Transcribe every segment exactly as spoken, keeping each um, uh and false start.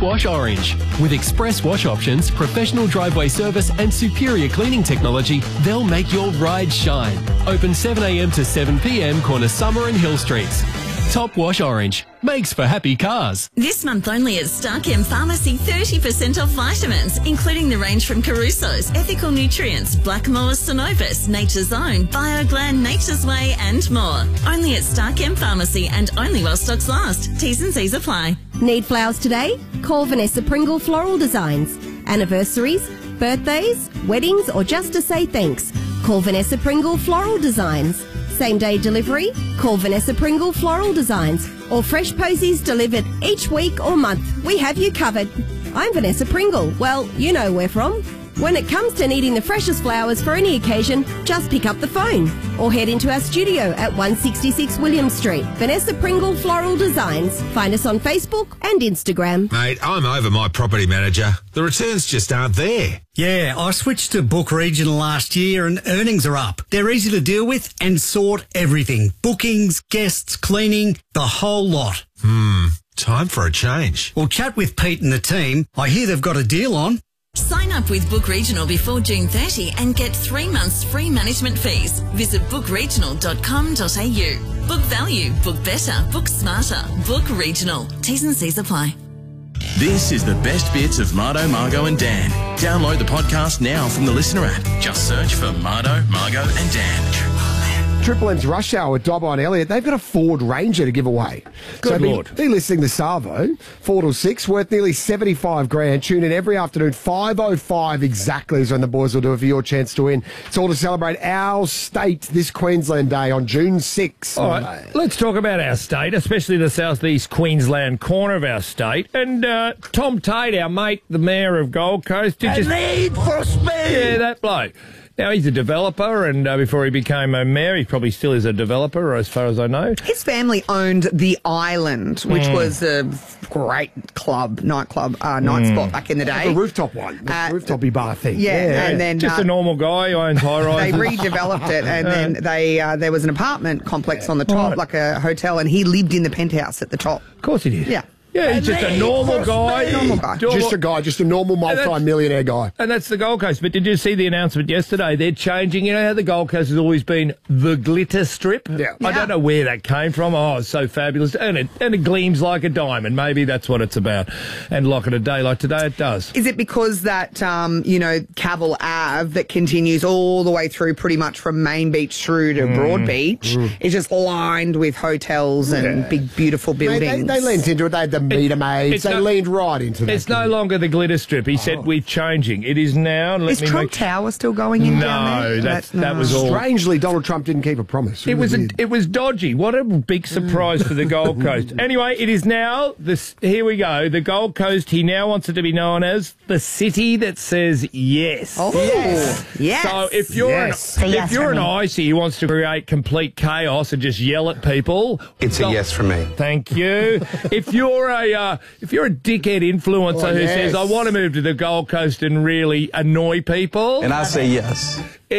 Wash Orange. With express wash options, professional driveway service and superior cleaning technology, they'll make your ride shine. Open seven a m to seven p m, corner Summer and Hill Streets. Top Wash Orange. Makes for happy cars. This month only at Starchem Pharmacy, thirty percent off vitamins, including the range from Caruso's, Ethical Nutrients, Blackmore's Synovus, Nature's Own, BioGlan, Nature's Way and more. Only at Starchem Pharmacy and only while stocks last. T's and C's apply. Need flowers today? Call Vanessa Pringle Floral Designs. Anniversaries, birthdays, weddings or just to say thanks. Call Vanessa Pringle Floral Designs. Same day delivery? Call Vanessa Pringle Floral Designs. Or fresh posies delivered each week or month. We have you covered. I'm Vanessa Pringle. Well, you know where from. When it comes to needing the freshest flowers for any occasion, just pick up the phone or head into our studio at one sixty-six William Street. Vanessa Pringle Floral Designs. Find us on Facebook and Instagram. Mate, I'm over my property manager. The returns just aren't there. Yeah, I switched to Book Regional last year and earnings are up. They're easy to deal with and sort everything. Bookings, guests, cleaning, the whole lot. Hmm, time for a change. Well, chat with Pete and the team. I hear they've got a deal on. Sign up with Book Regional before June thirtieth and get three months free management fees. Visit book regional dot com dot a u. Book value, book better, book smarter. Book Regional. T's and C's apply. This is the best bits of Mardo, Margo and Dan. Download the podcast now from the Listener app. Just search for Mardo, Margo and Dan. Triple M's Rush Hour with Dobbo and Elliot, they've got a Ford Ranger to give away. Good so Lord. Be, be listening to Savo, four till six, worth nearly seventy-five grand. Tune in every afternoon, five oh five exactly is when the boys will do it for your chance to win. It's all to celebrate our state this Queensland Day on June sixth. All right, let's talk about our state, especially the southeast Queensland corner of our state. And uh, Tom Tate, our mate, the mayor of Gold Coast, did just... Need for speed! Yeah, that bloke. Now, he's a developer, and uh, before he became a mayor, he probably still is a developer, as far as I know. His family owned The Island, which Mm. was a great club, nightclub, uh, night Mm. spot back in the day. The rooftop one, the Uh, rooftopy bar thing. Yeah, Yeah, and then Just uh, a normal guy who owns high-rise. they redeveloped it, and then they uh, there was an apartment complex on the top, Right. like a hotel, and he lived in the penthouse at the top. Of course he did. Yeah. Yeah, he's just a normal guy. Normal guy. Just a guy, just a normal multi-millionaire guy. And that's the Gold Coast. But did you see the announcement yesterday? They're changing. You know how the Gold Coast has always been the glitter strip? Yeah. I Yeah. don't know where that came from. Oh, it's so fabulous. And it, and it gleams like a diamond. Maybe that's what it's about. And like on a day like today, it does. Is it because that, um, you know, Cavill Ave that continues all the way through pretty much from Main Beach through to Mm. Broadbeach is just lined with hotels and Yeah. big, beautiful They, buildings? they, they leaned into it. They had the meter maids. it's They no- leaned right into that. It's no longer the glitter strip. He said we're changing. It is now. And let Is me Trump make Tower still going in No, down there? that's- that was all- Strangely, Donald Trump didn't keep a promise. It was a, weird. it was dodgy. What a big surprise for the Gold Coast. Anyway, it is now this. Here we go. The Gold Coast. He now wants it to be known as the city that says yes. Oh, yes. Yes. So if you're Yes. an, Say yes if you're for an me. icy who wants to create complete chaos and just yell at people, It's a go- yes for me. Thank you. If you're a uh, if you're a dickhead influencer Oh, who yes. says I want to move to the Gold Coast and really annoy people, And I say yes.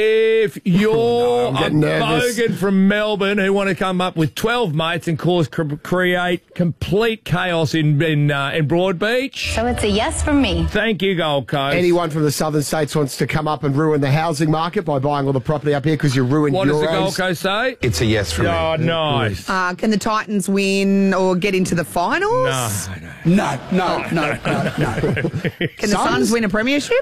if you're I'm a getting nervous. bogan from Melbourne who want to come up with twelve mates and cause cr- create complete chaos in in, uh, in Broadbeach, So it's a yes from me. thank you, Gold Coast. Anyone from the southern states wants to come up and ruin the housing market by buying all the property up here because you ruined What does the yours. Gold Coast say? It's a yes for me. Oh, nice. Uh, can the Titans win or get into the finals? No, No, no, no, no, no. Can the Suns win a premiership?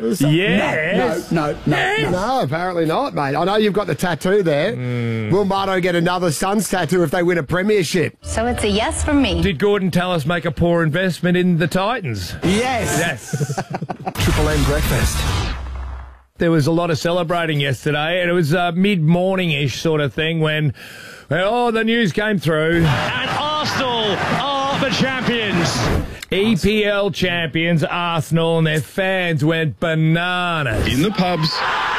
Yes. No, no, Yes. No, apparently not, mate. I know you've got the tattoo there. Hmm. Will Mardo get another Suns tattoo if they win a premiership? So it's a yes from me. Did Gordon Tallis make a poor investment in the Titans? Yes. Yes. Triple M Breakfast. There was a lot of celebrating yesterday, and it was uh, mid-morning-ish sort of thing when, well, oh, the news came through. And Arsenal are the champions. E P L champions, Arsenal, and their fans went bananas. In the pubs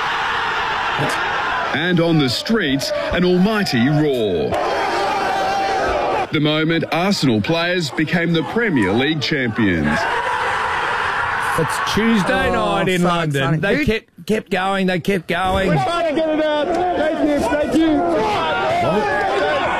and on the streets, an almighty roar. The moment Arsenal players became the Premier League champions. It's Tuesday Oh, night in so London. exciting. They Who- kept kept going. They kept going. Trying to get it out. Thank you, thank you. To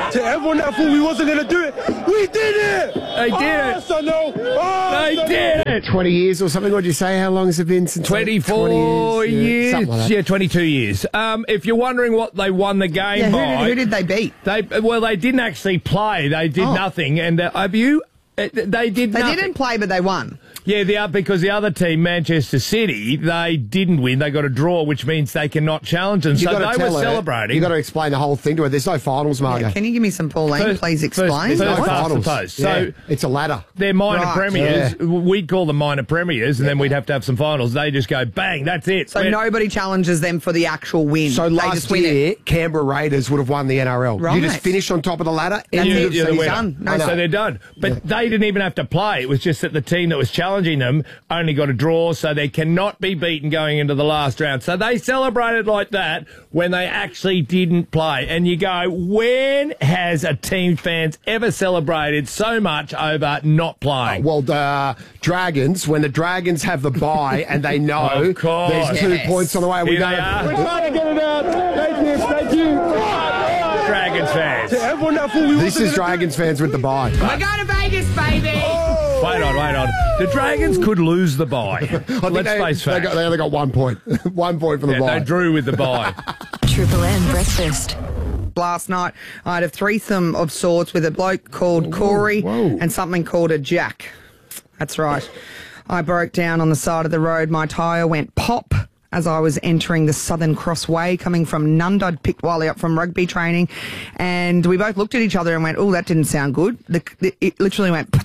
everyone that thought we wasn't going to do it. We did it! They did it. Arsenal! They did it. twenty years or something. What did you say? How long has it been since? twenty-four twenty years. years. Yeah, something like that. Yeah, twenty-two years. Um, if you're wondering what they won the game Yeah, who by, did, who did they beat? They well, they didn't actually play. They did Oh. nothing. And uh, have you? Uh, they did. They nothing. didn't play, but they won. Yeah, the, uh, because the other team, Manchester City, they didn't win. They got a draw, which means they cannot challenge them. You So gotta they tell were her, celebrating. You got to explain the whole thing to her. There's no finals, Margo. Yeah, can you give me some Pauline, First- please explain? First, no first past the finals. post. Yeah, So it's a ladder. they're minor Right. premiers. Yeah. We'd call them minor premiers, and then we'd have to have some finals. They just go bang. That's it. So We're- nobody challenges them for the actual win. So they last just win year, it. Canberra Raiders would have won the N R L. Right. You just finish on top of the ladder. That's end it. of You're the season. winner. done. No, I know. So they're done. But they didn't even have to play. It was just that the team that was challenging them only got a draw, so they cannot be beaten going into the last round. So they celebrated like that when they actually didn't play. And you go, when has a team fans ever celebrated so much over not playing? Well, the Dragons, when the Dragons have the bye and they know Of course. there's two Yes. points on the way, we Here go. they are. We're trying to get it out. Thank you, thank you. Dragons fans. To everyone that thought we This wasn't is gonna Dragons fans with the bye. We're going to Vegas, baby. Wait on, wait on. The Dragons could lose the bye. I think Let's they, face they, facts. got, they only got one point. one point for the Yeah, bye. they drew with the bye. Triple M breakfast. Last night, I had a threesome of sorts with a bloke called Corey whoa. and something called a Jack. That's right. I broke down on the side of the road. My tyre went pop as I was entering the Southern Cross Way coming from Nunda. I'd picked Wiley up from rugby training, and we both looked at each other and went, oh, that didn't sound good. The, the, it literally went...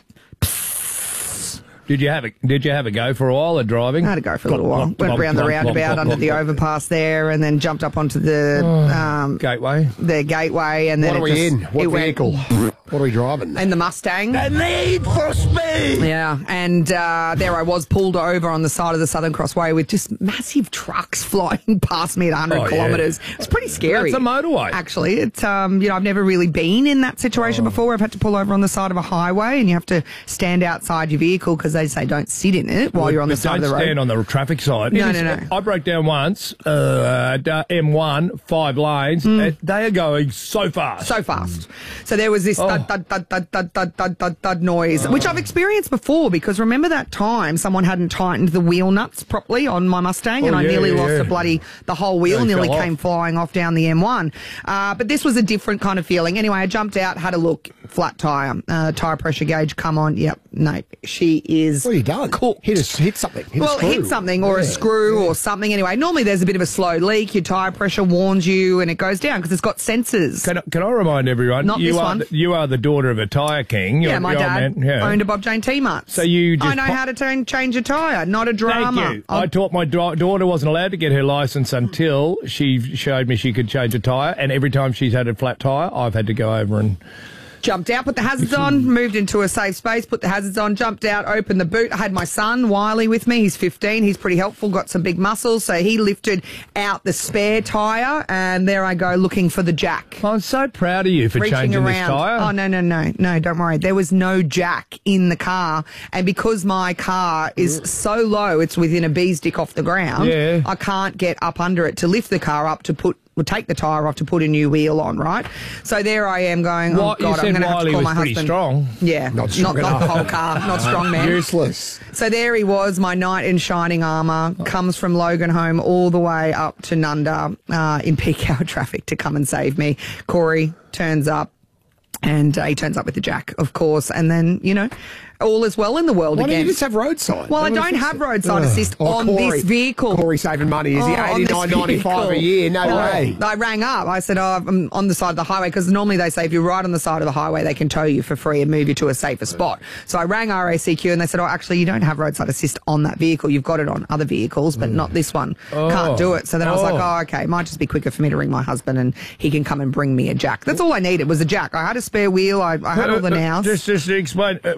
Did you have a Did you have a go for a while at driving? I had to go for a little while. Went around the roundabout under the overpass there, and then jumped up onto the um, Gateway. the gateway, and then What are it we just, in? What it went- vehicle? What are we driving? And the Mustang. The need for speed. Yeah, and uh, there I was pulled over on the side of the Southern Crossway with just massive trucks flying past me at one hundred Oh, yeah. kilometres. It's pretty scary. That's a motorway. Actually, it's um, you know, I've never really been in that situation Oh. before. I've had to pull over on the side of a highway, and you have to stand outside your vehicle because they say don't sit in it while you're on the But side of don't the road. stand on the traffic side. No, It is- no, no. I broke down once, uh, d- M one, five lanes. Uh, They are going so fast. So fast. So there was this Oh. thud, thud, thud, thud, thud, thud, thud, thud, thud noise, which I've experienced before because remember that time someone hadn't tightened the wheel nuts properly on my Mustang and Oh, I yeah, nearly yeah, lost yeah. the bloody, the whole wheel Yeah, it nearly fell came off. flying off down the M one. Uh, but this was a different kind of feeling. Anyway, I jumped out, had a look, flat tyre, uh, tyre pressure gauge, come on. Yep, no, she is What have you done? cooked. Hit, a, hit something. Hit a Well, screw. hit something or a Yeah. screw or something. Anyway, normally there's a bit of a slow leak. Your tyre pressure warns you and it goes down because it's got sensors. Can I, can I remind everyone? Not you this are one. The, you are the daughter of a tyre king. You're Yeah, my the old dad man. Yeah. owned a Bob Jane T-Mart. So you just I know pop- how to turn, change a tyre, not a drama. Thank you. I'll- I taught my da- daughter wasn't allowed to get her license until she showed me she could change a tyre, and every time she's had a flat tyre, I've had to go over and Jumped out, put the hazards on, moved into a safe space, put the hazards on, jumped out, opened the boot. I had my son, Wiley, with me. He's fifteen. He's pretty helpful, got some big muscles. So he lifted out the spare tyre, and there I go looking for the jack. I'm so proud of you for Reaching changing around. this tyre. Oh, no, no, no. No, don't worry. There was no jack in the car. And because my car is so low, it's within a bee's dick off the ground, Yeah. I can't get up under it to lift the car up to put We'll take the tyre off to put a new wheel on, right? So there I am going, oh, What- you God, said I'm going to have to Wiley call was my pretty husband. strong. Yeah, Not strong not, not the enough. whole car, not strong man. Useless. So there he was, my knight in shining armour, comes from Logan home all the way up to Nunda uh, in peak hour traffic to come and save me. Corey turns up. And uh, he turns up with the jack, of course, and then, you know, all is well in the world Why again. don't you just have roadside? Well, I Why don't you have fix it? roadside Ugh. assist Oh, on Corey- this vehicle. Corey saving money. Is he Oh, on this eighty-nine ninety-five a vehicle. year? No Oh, way. I rang up. I said, oh, I'm on the side of the highway because normally they say if you're right on the side of the highway, they can tow you for free and move you to a safer spot. So I rang R A C Q and they said, oh, actually, you don't have roadside assist on that vehicle. You've got it on other vehicles, but not this one. Oh. Can't do it. So then I was like, Oh. oh, okay, it might just be quicker for me to ring my husband and he can come and bring me a jack. That's all I needed was a jack. I had a spare wheel. I, I had all the Uh, uh, nows. Just, just to explain, uh, when the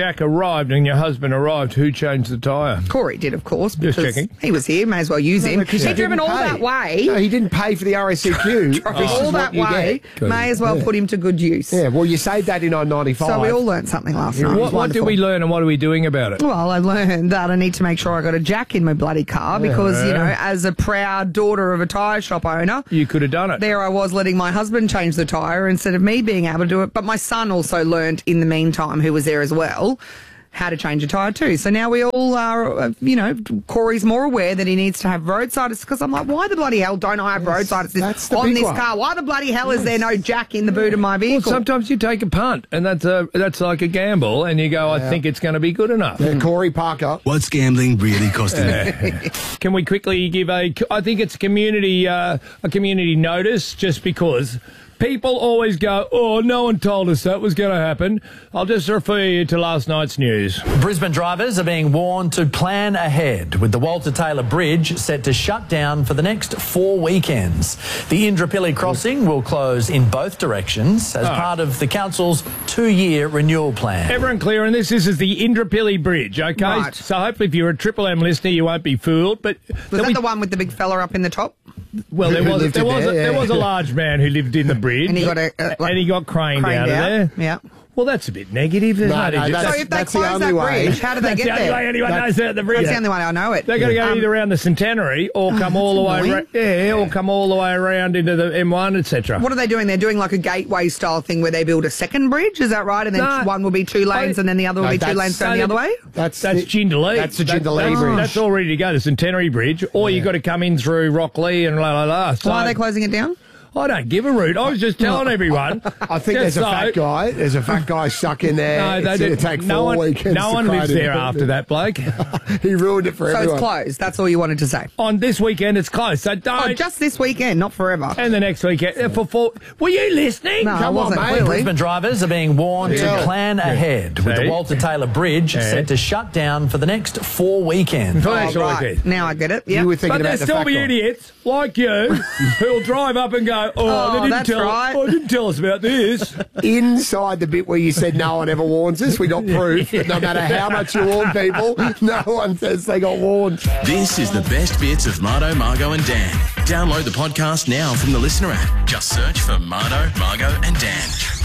Jack arrived and your husband arrived, who changed the tyre? Corey did, of course. Just because checking. He was here, may as well use him. No, 'cause he He'd driven didn't all pay. that way. No, he didn't pay for the R S E Q. Drove This is all what that you way. get. May as well Yeah. put him to good use. Yeah, well, you saved that in nine ninety-five. So we all learnt something last night. It was What, what did wonderful. we learn and what are we doing about it? Well, I learned that I need to make sure I got a jack in my bloody car because, you know, as a proud daughter of a tyre shop owner, You could have done it. there I was letting my husband change the tyre instead of me being able to do it. But my son also learned in the meantime, who was there as well, how to change a tyre too. So now we all are, uh, you know, Corey's more aware that he needs to have roadside assistance because I'm like, why the bloody hell don't I have roadside assistance the on big this one. car? Why the bloody hell is there no jack in the boot of my Well, vehicle? sometimes you take a punt, and that's a that's like a gamble, and you go, I think it's going to be good enough. Yeah, Corey Parker. What's gambling really costing you? Can we quickly give a? I think it's a community uh, a community notice, just because people always go, oh, no one told us that was going to happen. I'll just refer you to last night's news. Brisbane drivers are being warned to plan ahead, with the Walter Taylor Bridge set to shut down for the next four weekends. The Indooroopilly crossing will close in both directions as Oh. part of the council's two-year renewal plan. Everyone clear on this? This is the Indooroopilly Bridge, okay? Right. So hopefully if you're a Triple M listener, you won't be fooled. But was there'll that be- the one with the big fella up in the top? Well, there Who was lived there in was there, a, there yeah. was a large man who lived in the bridge, And he got a- uh, like- and he got craned, Craned out, out, of there. yeah. Well, that's a bit negative. isn't No, it? no, Just- that's- So if they that's the close that only way. bridge, how do they That's get the only there? way anyone That- knows about the bridge. That's the only way I know it. They've got to go Um, either around the Centenary or come all the way, annoying. ra- yeah, or come all the way around into the M one, et cetera. What are they doing? They're doing like a gateway style thing where they build a second bridge. Is that right? And then No. one will be two lanes, I- and then the other will No, be two that's- lanes going the other way. That's That's the- Jindalee. That's the Jindalee that's, Bridge. That's all ready to go, the Centenary Bridge. Or you've got to come in through Rockley and la la la. So Why are they closing it down? I don't give a root. I was just telling everyone. I think Just there's a so- fat guy. There's a fat guy stuck in there. No, they it's going to didn't. take no four one, weekends. no to one lives crane there it. after that, Blake. He ruined it for So everyone. it's closed. That's all you wanted to say. On this weekend, it's closed. So don't. Oh, just this weekend, not forever. and the next weekend. uh, For four. Were you listening? No, I Come on, wasn't. mate. Clearly. Brisbane drivers are being warned Yeah. to plan ahead, with See? the Walter Taylor Bridge Yeah. set to shut down for the next four weekends. For Oh, next right. weekend. Now I get it. Yeah. You were thinking But about there'll the still fat be guy. idiots like you who'll drive up and go, oh, Oh, they didn't that's tell right. oh, they didn't tell us about this. Inside the bit where you said no one ever warns us, we got proof that no matter how much you warn people, no one says they got warned. This is the best bits of Mardo, Margo and Dan. Download the podcast now from the Listener app. Just search for Mardo, Margo and Dan.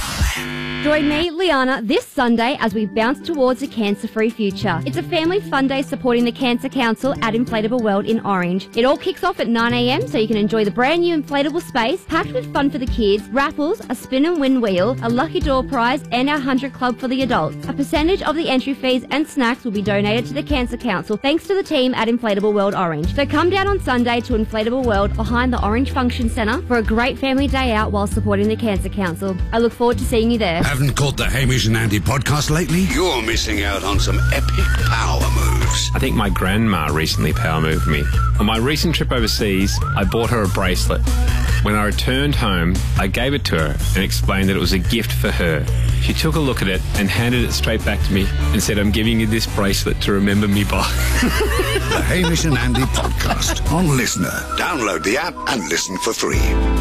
Join me, Liana, this Sunday as we bounce towards a cancer-free future. It's a family fun day supporting the Cancer Council at Inflatable World in Orange. It all kicks off at nine a m so you can enjoy the brand new inflatable space packed with fun for the kids, raffles, a spin and win wheel, a lucky door prize and our one hundred Club for the adults. A percentage of the entry fees and snacks will be donated to the Cancer Council thanks to the team at Inflatable World Orange. So come down on Sunday to Inflatable World behind the Orange Function Centre for a great family day out while supporting the Cancer Council. I look forward to seeing you there. Haven't caught the Hamish and Andy podcast lately? You're missing out on some epic power moves. I think my grandma recently power moved me. On my recent trip overseas, I bought her a bracelet. When I returned home, I gave it to her and explained that it was a gift for her. She took a look at it and handed it straight back to me and said, I'm giving you this bracelet to remember me by. The Hamish and Andy podcast on Listener. Download the app and listen for free.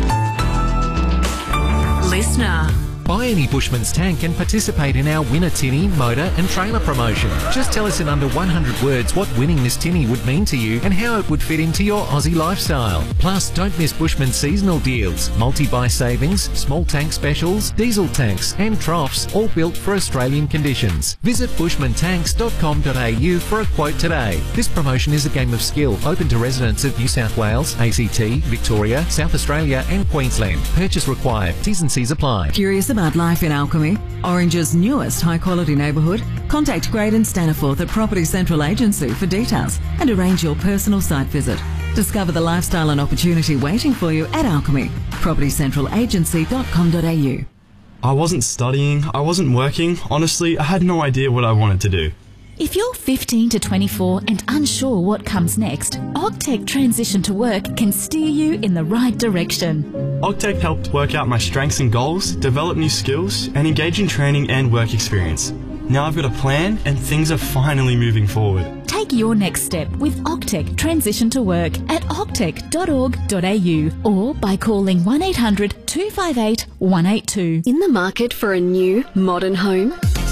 Listener. Buy any Bushman's tank and participate in our Winner Tinny, motor and trailer promotion. Just tell us in under one hundred words what winning this tinny would mean to you and how it would fit into your Aussie lifestyle. Plus, don't miss Bushman's seasonal deals, multi-buy savings, small tank specials, diesel tanks and troughs, all built for Australian conditions. Visit bushman tanks dot com dot a u for a quote today. This promotion is a game of skill, open to residents of New South Wales, A C T, Victoria, South Australia and Queensland. Purchase required. T's and C's apply. Curious about life in Alchemy, Orange's newest high-quality neighbourhood? Contact Graydon Staniforth at Property Central Agency for details and arrange your personal site visit. Discover the lifestyle and opportunity waiting for you at Alchemy. property central agency dot com dot a u. I wasn't studying, I wasn't working. Honestly, I had no idea what I wanted to do. If you're fifteen to twenty-four and unsure what comes next, Ogtech Transition to Work can steer you in the right direction. Ogtech helped work out my strengths and goals, develop new skills, and engage in training and work experience. Now I've got a plan and things are finally moving forward. Take your next step with Ogtech Transition to Work at ogtech dot org dot a u or by calling one eight hundred two five eight one eight two. In the market for a new, modern home?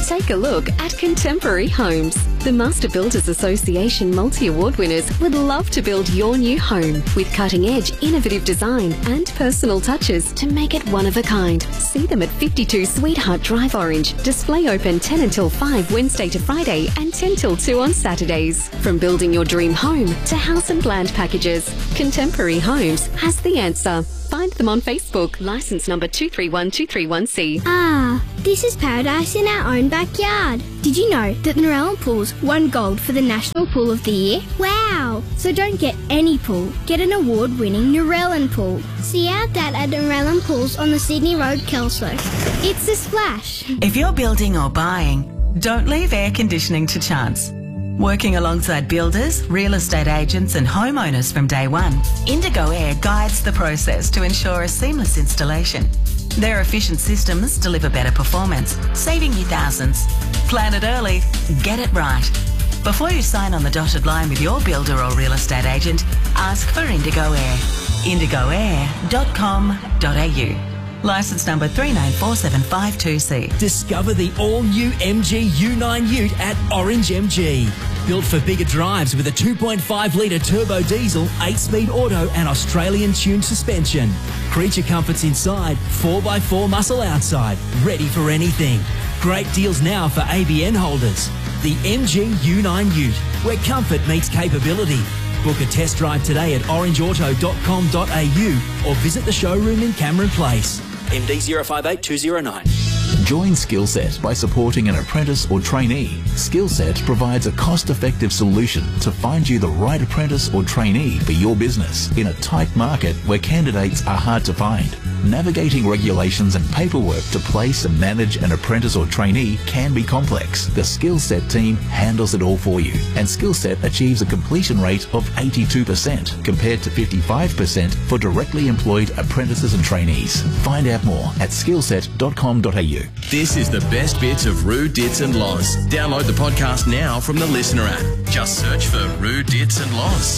Take a look at Contemporary Homes. The Master Builders Association multi-award winners would love to build your new home with cutting-edge, innovative design and personal touches to make it one of a kind. See them at fifty-two Sweetheart Drive, Orange. Display open ten until five Wednesday to Friday and ten till two on Saturdays. From building your dream home to house and land packages, Contemporary Homes has the answer. Find them on Facebook. License number two three one two three one C. Ah, this is paradise in our own backyard. Did you know that the Narellan Pools won gold for the National Pool of the Year? Wow! So don't get any pool. Get an award-winning Narellan Pool. See our dad at Narellan Pools on the Sydney Road, Kelso. It's a splash. If you're building or buying, don't leave air conditioning to chance. Working alongside builders, real estate agents and homeowners from day one, Indigo Air guides the process to ensure a seamless installation. Their efficient systems deliver better performance, saving you thousands. Plan it early, get it right. Before you sign on the dotted line with your builder or real estate agent, ask for Indigo Air. indigo air dot com dot a u. Licence number three nine four seven five two C. Discover the all-new M G U nine Ute at Orange M G. Built for bigger drives with a two point five litre turbo diesel, eight-speed auto and Australian-tuned suspension. Creature comforts inside, four by four muscle outside. Ready for anything. Great deals now for A B N holders. The M G U nine Ute, where comfort meets capability. Book a test drive today at orange auto dot com dot a u or visit the showroom in Cameron Place. M D zero five eight two zero nine. Join Skillset by supporting an apprentice or trainee. Skillset provides a cost-effective solution to find you the right apprentice or trainee for your business in a tight market where candidates are hard to find. Navigating regulations and paperwork to place and manage an apprentice or trainee can be complex. The Skillset team handles it all for you, and Skillset achieves a completion rate of eighty-two percent compared to fifty-five percent for directly employed apprentices and trainees. Find out more at skillset dot com dot a u. This is the best bits of Roo, Dits and Loz. Download the podcast now from the Listener app. Just search for Roo, Dits and Loz.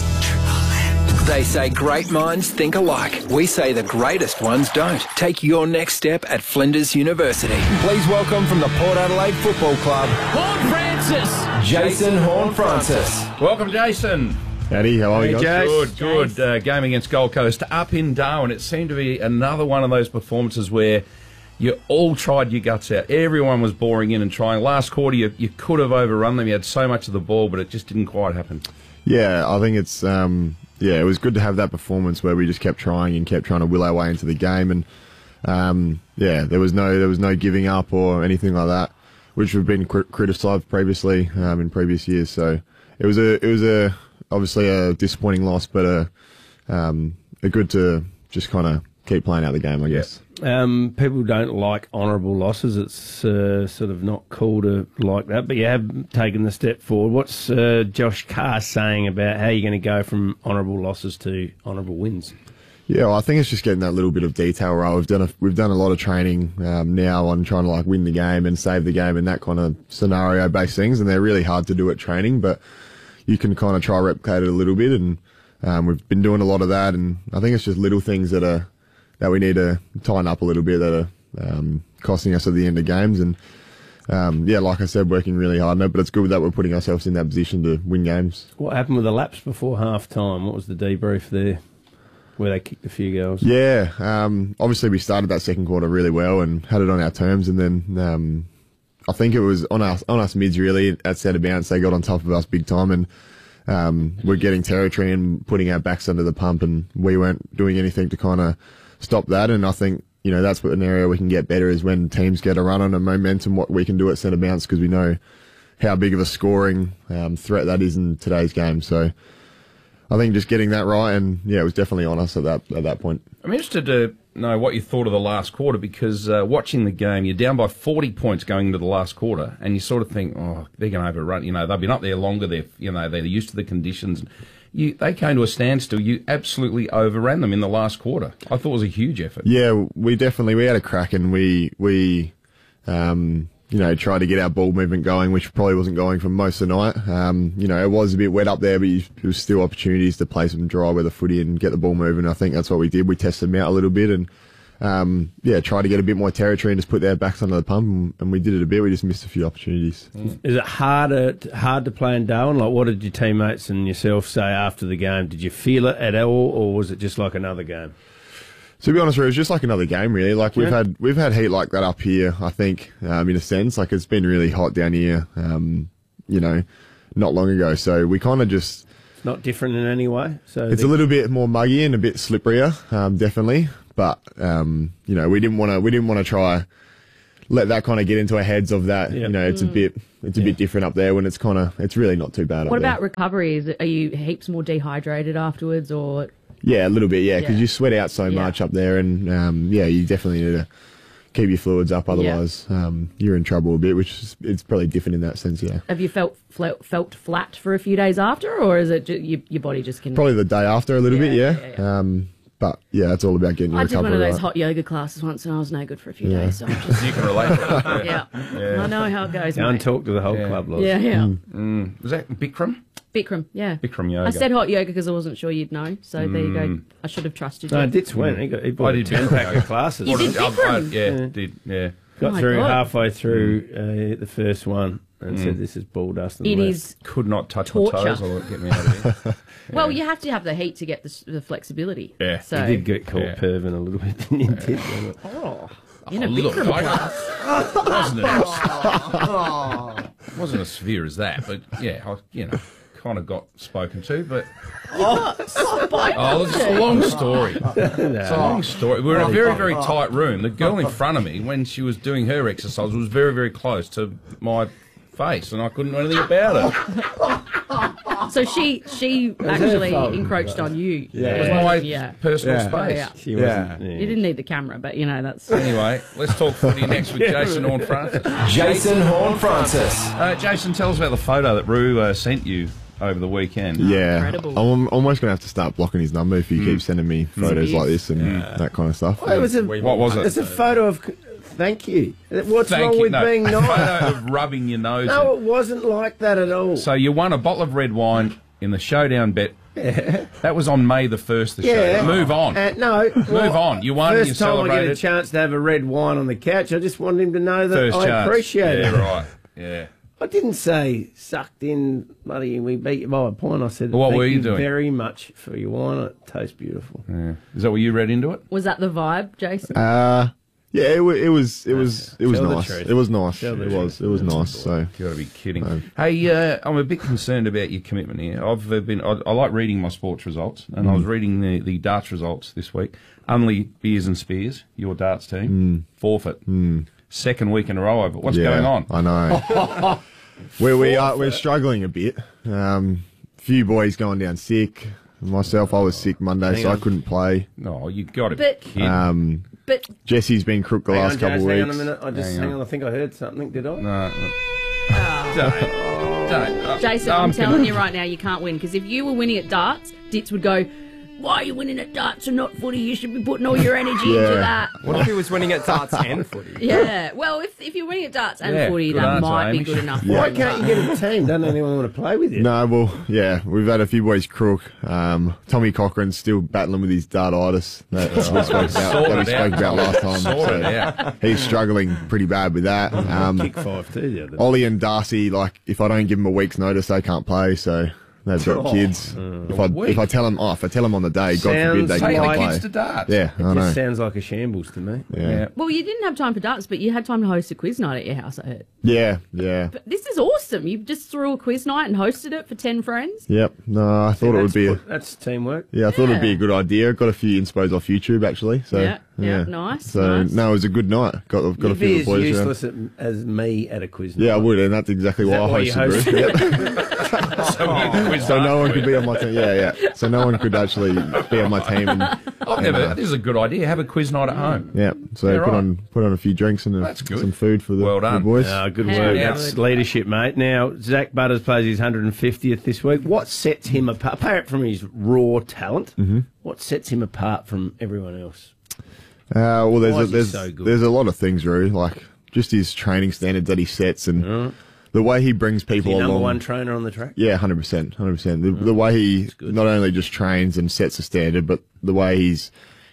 They say great minds think alike. We say the greatest ones don't. Take your next step at Flinders University. Please welcome from the Port Adelaide Football Club, Horne-Francis, Jason Horne-Francis. Welcome, Jason. Howdy, how are you Hey, guys? Good, good. Uh, game against Gold Coast up in Darwin. It seemed to be another one of those performances where you all tried your guts out. Everyone was boring in and trying. Last quarter, you, you could have overrun them. You had so much of the ball, but it just didn't quite happen. Yeah, I think it's um, yeah, it was good to have that performance where we just kept trying and kept trying to will our way into the game, and um, yeah, there was no there was no giving up or anything like that, which we've been cr- criticised previously um, in previous years. So it was a it was a obviously a disappointing loss, but a um, a good to just kind of keep playing out the game, I guess. Um, people don't like honourable losses. It's uh, sort of not cool to like that, but you have taken the step forward. What's uh, Josh Carr saying about how you're going to go from honourable losses to honourable wins? Yeah, well, I think it's just getting that little bit of detail right. We've done a, we've done a lot of training um, now on trying to like win the game and save the game and that kind of scenario-based things, and they're really hard to do at training, but you can kind of try replicate it a little bit, and um, we've been doing a lot of that, and I think it's just little things that are that we need to tighten up a little bit that are um, costing us at the end of games. And, um, yeah, like I said, working really hard on it, but it's good that we're putting ourselves in that position to win games. What happened with the laps before half-time? What was the debrief there where they kicked a few goals? Yeah, um, obviously we started that second quarter really well and had it on our terms, and then um, I think it was on us, on us mids really at centre bounce. They got on top of us big time, and um, we're getting territory and putting our backs under the pump, and we weren't doing anything to kind of stop that. And I think, you know, that's what an area we can get better is when teams get a run on a momentum, what we can do at centre bounce, because we know how big of a scoring um, threat that is in today's game. So I think just getting that right, and yeah, it was definitely on us at that at that point. I'm interested to know what you thought of the last quarter, because uh, watching the game, you're down by forty points going into the last quarter, and you sort of think, oh, they're going to overrun. You know, they've been up there longer. They're, you know, they're used to the conditions. You, they came to a standstill. You absolutely overran them in the last quarter. I thought it was a huge effort. Yeah, we definitely we had a crack, and we we um, you know tried to get our ball movement going, which probably wasn't going for most of the night. Um, you know, it was a bit wet up there, but you, there was still opportunities to play some dry weather footy and get the ball moving. I think that's what we did. We tested them out a little bit, and um, yeah, try to get a bit more territory and just put their backs under the pump, and, and we did it a bit. We just missed a few opportunities. Is it harder hard to play in Darwin? Like, what did your teammates and yourself say after the game? Did you feel it at all, or was it just like another game? To be honest, it was just like another game, really. Like we've Yeah. had we've had heat like that up here. I think, um, in a sense, like it's been really hot down here. Um, you know, not long ago. So we kind of just Not different in any way. So it's the- a little bit more muggy and a bit slipperier, um, definitely. But um, you know, we didn't want to we didn't want to try let that kind of get into our heads of that. You know, it's a Mm. bit it's a bit different up there when it's kind of it's really not too bad What up there. about recovery? Is it, are you heaps more dehydrated afterwards, or Yeah, a little bit, yeah, because Yeah. you sweat out so Yeah. much up there, and um, yeah, you definitely need to keep your fluids up. Otherwise, um, you're in trouble a bit, which is it's probably different in that sense. Yeah, have you felt felt, felt flat for a few days after, or is it ju- your, your body just can? probably the day after a little bit. Yeah, Um, but yeah, it's all about getting your I did recovery one of those right. hot yoga classes once, and I was no good for a few Yeah. days. So I'm just You can relate to that. yeah. Yeah. I know how it goes. Go and mate. talk to the whole club, Loz. Yeah, yeah. Mm. Was that Bikram? Bikram, yeah. Bikram yoga. I said hot yoga because I wasn't sure you'd know. So there you go. Mm. I should have trusted you. No, Ditz went. He, got, he bought I a did ten Bikram pack yoga. of classes. You did I- I- Bikram? yeah, Yeah. did yeah. Got Oh my through God. halfway through uh, the first one and said, "This is ball dust." And It left. is Could not touch torture. my toes or get me out of here. Well, you have to have the heat to get the, s- the flexibility. Yeah. So You did get caught Yeah. perving a little bit, didn't you? Did, Oh, in a Oh, look, Bikram I- class. wasn't as, wasn't as severe as that, but yeah, I, you know, kind of got spoken to, but Oh, oh, look, it's a long story. It's a long story. We were in a very, very tight room. The girl in front of me, when she was doing her exercise, was very, very close to my face, and I couldn't do anything about it. So she she was her actually fault. encroached on you. It was my yeah. personal Yeah. space. Yeah. She wasn't. Yeah. You didn't need the camera, but you know that's. Anyway, let's talk footy next with Jason Horn-Francis. Jason Horn-Francis. Uh, Jason, tell us about the photo that Rue uh, sent you over the weekend. Yeah, Incredible. I'm almost gonna have to start blocking his number if he Mm. keeps sending me photos like this and that kind of stuff. Well, it was a, What was it? It's a photo of. Thank you. What's Thank wrong you. with No, being a nice? photo of rubbing your nose. No, in. it wasn't like that at all. So you won a bottle of red wine in the showdown bet. That was on May the first. The Yeah. show. Move on. Uh, no, Move on. You won and First you time I get a celebrated. chance to have a red wine on the couch, I just wanted him to know that First I chance. appreciate yeah, it. right. Yeah. I didn't say sucked in, bloody, we beat you by a point. I said, Well, what thank were you doing? very much for your wine. It tastes beautiful. Yeah. Is that what you read into it? Was that the vibe, Jason? Uh, yeah, it, wa- it was, it was, it was Tell the nice. truth. It was nice. Tell the It truth. was, it was nice. So You got to be kidding. No. Hey, uh, I'm a bit concerned about your commitment here. I've uh, been. I, I like reading my sports results, and I was reading the, the darts results this week. Unley Beers and Spears, your darts team, forfeit. Second week in a row over. What's yeah, going on? I know. Where we are, we're struggling a bit. Um, few boys going down sick. Myself, I was sick Monday, Hang so I on. couldn't play. No, you got to But- be kidding. Um, But Jesse's been crook the Hang last on, couple Jase, of hang weeks. on a minute. I just Hang hang on. on. I think I heard something. Did I? no, no. Don't. Don't. Uh, Jason, no, I'm, I'm telling con- you right now, you can't win because if you were winning at darts, Ditz would go, "Why are you winning at darts and not footy? You should be putting all your energy Yeah. into that." What if he was winning at darts and footy? Yeah. Well, if if you're winning at darts and Yeah, footy, good that answer, might be Amy. good enough. Yeah. Why can't you get a team? Doesn't anyone want to play with you? No, well, yeah, we've had a few boys crook. Um, Tommy Cochran's still battling with his dartitis that we spoke about, Sort that we it spoke out. about last time. Sort it So out. he's struggling pretty bad with that. Um, Kick five too the other day. Ollie and Darcy, like, if I don't give them a week's notice, they can't play. So they've got Oh. kids. If I week? if I tell them off, if I tell them on the day, God forbid they Sounds can't Take the play. kids to darts. Yeah, It I know. just sounds like a shambles to me. Yeah. Yeah. Well, you didn't have time for darts, but you had time to host a quiz night at your house, I heard. Yeah, yeah. But this is awesome. You just threw a quiz night and hosted it for ten friends. Yep. No, I thought it would be. A, That's teamwork. yeah, I thought it'd be Yeah. a good idea. Got a few inspos off YouTube actually. So Yeah, yeah, nice, So nice. no, it was a good night. Got I've got a You'd few be of as the boys around. useless at, as me at a quiz. Yeah, I night. would, and that's exactly Is why that I why you hosted. Bruce. hosted? Yep. So, you quiz So no darts one for could you. be on my team. Yeah, yeah. So no one could actually be on my team. And, I've never. This is a good idea. Have a quiz night at home. yeah. So Yeah, put right. on put on a few drinks and a, That's good. some food for the, Well for the done. boys. Ah, good Yeah, work. yeah. That's leadership, mate. Now, Zach Butters plays his one hundred fiftieth this week. What sets him apart, apart from his raw talent, Mm-hmm. what sets him apart from everyone else? Uh, well, there's Why a, is he there's so good? there's a lot of things, Roo. Like just his training standards that he sets and the way he brings Is people he number along. one trainer on the track? Yeah, hundred percent, hundred percent. The the way he not only just trains and sets a standard, but the way he's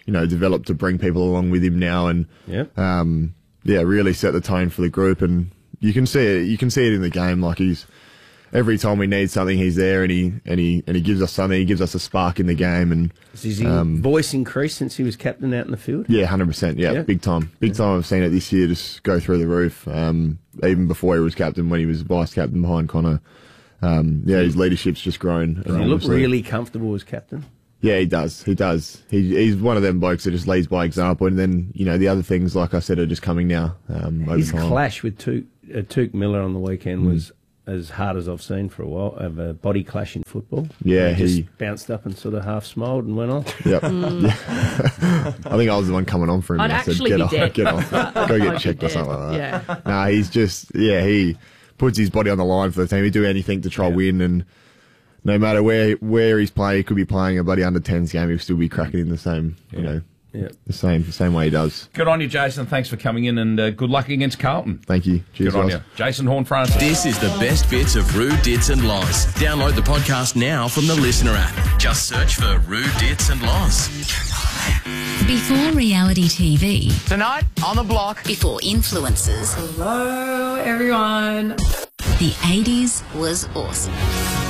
you know, developed to bring people along with him now, and Yep. um, yeah, really set the tone for the group. And you can see it. You can see it in the game. Like he's every time we need something, he's there, and he and he and he gives us something. He gives us a spark in the game. And Has his um, voice increased since he was captain out in the field? yeah, hundred percent. Yeah, Yeah. big time, big time. I've seen it this year just go through the roof. Um, even before he was captain, when he was vice captain behind Connor. Um, yeah, his leadership's just grown. Does he look enormously. really comfortable as captain? Yeah, he does. He does. He, he's one of them blokes that just leads by example, and then you know the other things, like I said, are just coming now. Um, over His time. clash with Took, uh, Took Miller on the weekend Mm. was as hard as I've seen for a while, of a body clash in football. Yeah, he just he- bounced up and sort of half smiled and went off. Yep. Mm. Yeah. I think I was the one coming on for him. I'd and I said, actually get be off, dead. get off, go I'd get be checked or dead. something like that. Yeah. Nah, he's just yeah, he puts his body on the line for the team. He'd do anything to try win, and no matter where where he's playing, he could be playing a bloody under tens game, he'll still be cracking in the same, you know, yeah. the same the same way he does. Good on you, Jason. Thanks for coming in, and uh, good luck against Carlton. Thank you. Cheers, Good on guys. you. Jason Horn-Francis. This is the best bits of Rude Dits and Loz. Download the podcast now from the Listener app. Just search for Rude Dits and Loz. Before reality T V. Tonight on the block. Before influencers. Hello, everyone. The eighties was awesome.